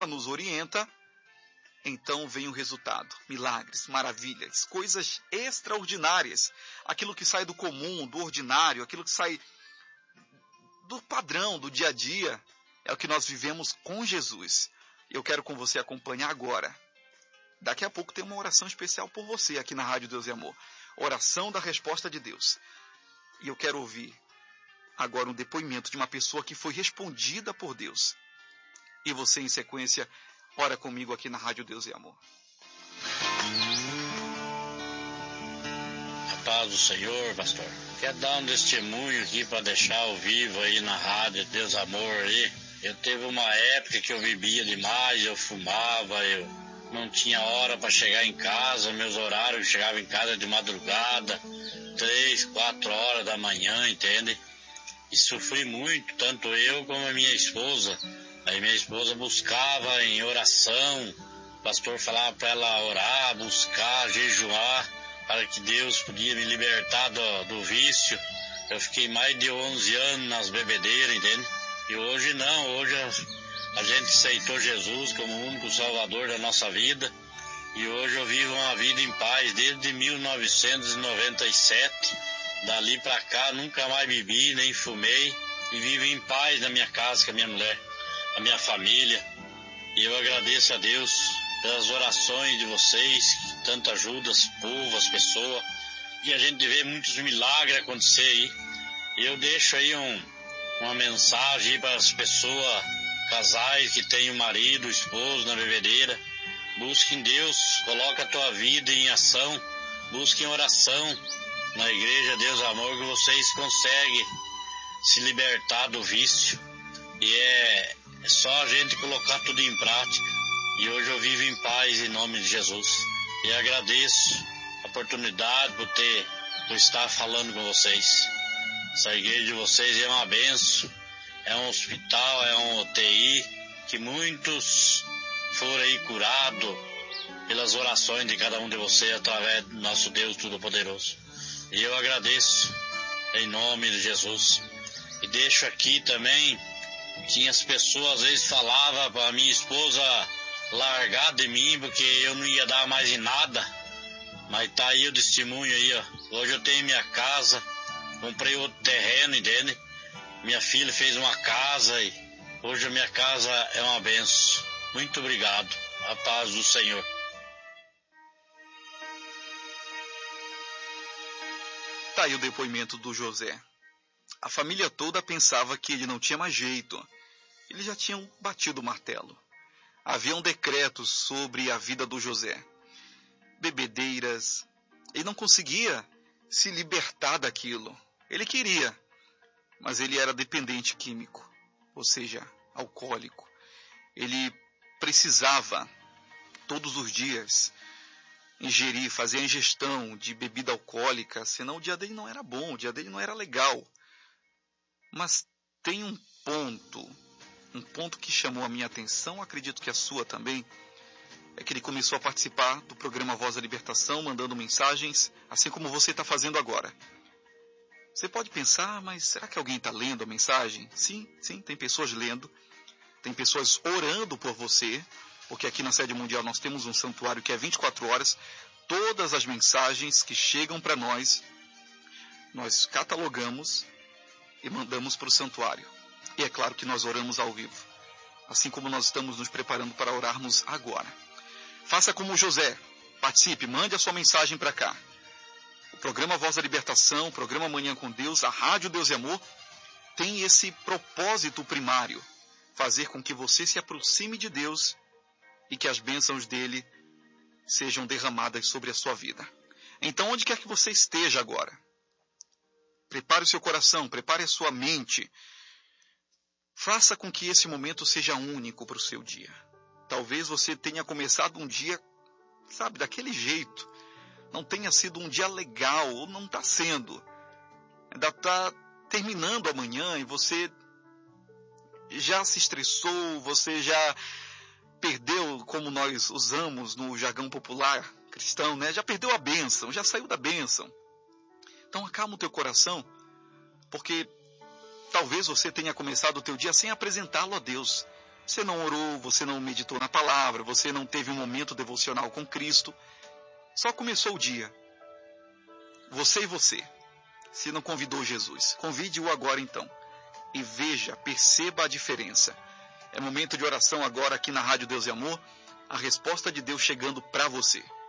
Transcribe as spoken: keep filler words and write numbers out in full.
nos orienta, então vem o resultado. Milagres, maravilhas, coisas extraordinárias. Aquilo que sai do comum, do ordinário, aquilo que sai do padrão, do dia a dia, é o que nós vivemos com Jesus. Eu quero com você acompanhar agora. Daqui a pouco tem uma oração especial por você aqui na Rádio Deus e Amor. Oração da resposta de Deus. E eu quero ouvir agora um depoimento de uma pessoa que foi respondida por Deus. E você, em sequência, ora comigo aqui na Rádio Deus e Amor. A paz do Senhor, pastor. Quero dar um testemunho aqui para deixar ao vivo aí na Rádio Deus e Amor aí. Eu teve uma época que eu bebia demais, eu fumava, eu não tinha hora para chegar em casa, meus horários, eu chegava em casa de madrugada, três, quatro horas da manhã, entende? E sofri muito, tanto eu como a minha esposa. Aí minha esposa buscava em oração, o pastor falava para ela orar, buscar, jejuar, para que Deus podia me libertar do, do vício. Eu fiquei mais de onze anos nas bebedeiras, entende? E hoje não, hoje a, a gente aceitou Jesus como o único salvador da nossa vida. E hoje eu vivo uma vida em paz desde mil novecentos e noventa e sete. Dali para cá nunca mais bebi, nem fumei. E vivo em paz na minha casa com a minha mulher, a minha família. E eu agradeço a Deus pelas orações de vocês, que tanto ajudam as povo, as pessoas. E a gente vê muitos milagres acontecer aí. E eu deixo aí um, uma mensagem para as pessoas, casais que têm o marido, o esposo na bebedeira. Busque em Deus, coloque a tua vida em ação, busque em oração na igreja Deus Amor, que vocês conseguem se libertar do vício. E é, é só a gente colocar tudo em prática. E hoje eu vivo em paz em nome de Jesus. E agradeço a oportunidade por ter, por estar falando com vocês. Essa igreja de vocês é uma bênção, é um hospital, é um U T I, que muitos foram aí curados pelas orações de cada um de vocês através do nosso Deus Todo-Poderoso. E eu agradeço em nome de Jesus. E deixo aqui também que as pessoas às vezes falavam para minha esposa largar de mim porque eu não ia dar mais em nada. Mas tá aí o testemunho aí, ó. Hoje eu tenho minha casa, comprei outro terreno, entende? Minha filha fez uma casa e hoje a minha casa é uma benção. Muito obrigado. A paz do Senhor. Tá aí o depoimento do José. A família toda pensava que ele não tinha mais jeito. Eles já tinham batido o martelo. Havia um decreto sobre a vida do José. Bebedeiras. Ele não conseguia se libertar daquilo. Ele queria, mas ele era dependente químico, ou seja, alcoólico. Ele precisava, todos os dias, ingerir, fazer a ingestão de bebida alcoólica, senão o dia dele não era bom, o dia dele não era legal. Mas tem um ponto, um ponto que chamou a minha atenção, acredito que a sua também, é que ele começou a participar do programa Voz da Libertação, mandando mensagens, assim como você está fazendo agora. Você pode pensar, mas será que alguém está lendo a mensagem? Sim, sim, tem pessoas lendo, tem pessoas orando por você, porque aqui na Sede Mundial nós temos um santuário que é vinte e quatro horas, todas as mensagens que chegam para nós, nós catalogamos e mandamos para o santuário. E é claro que nós oramos ao vivo, assim como nós estamos nos preparando para orarmos agora. Faça como José, participe, mande a sua mensagem para cá. O programa Voz da Libertação, o programa Manhã com Deus, a Rádio Deus e Amor, tem esse propósito primário, fazer com que você se aproxime de Deus e que as bênçãos dele sejam derramadas sobre a sua vida. Então, onde quer que você esteja agora, prepare o seu coração, prepare a sua mente, faça com que esse momento seja único para o seu dia. Talvez você tenha começado um dia, sabe, daquele jeito, não tenha sido um dia legal, ou não está sendo. Ainda está terminando amanhã e você já se estressou, você já perdeu, como nós usamos no jargão popular cristão, né? Já perdeu a bênção, já saiu da bênção. Então acalma o teu coração, porque talvez você tenha começado o teu dia sem apresentá-lo a Deus, Você não orou, você não meditou na palavra, você não teve um momento devocional com Cristo. Só começou o dia. Você e você. Se não convidou Jesus, convide-o agora então. E veja, perceba a diferença. É momento de oração agora aqui na Rádio Deus e Amor. A resposta de Deus chegando para você.